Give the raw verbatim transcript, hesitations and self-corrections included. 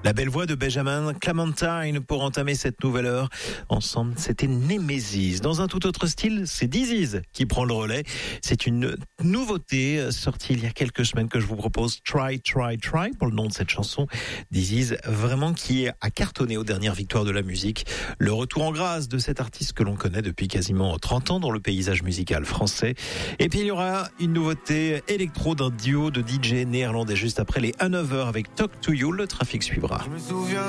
La belle voix de Benjamin Clementine pour entamer cette nouvelle heure. Ensemble, c'était Nemesis. Dans un tout autre style, c'est Disease qui prend le relais. C'est une nouveauté sortie il y a quelques semaines que je vous propose. Try, Try, Try pour le nom de cette chanson. Disease, vraiment qui a cartonné aux dernières victoires de la musique. Le retour en grâce de cet artiste que l'on connaît depuis quasiment trente ans dans le paysage musical français. Et puis il y aura une nouveauté électro d'un duo de D J néerlandais juste après les Hanover avec Talk to You. Le trafic suivra.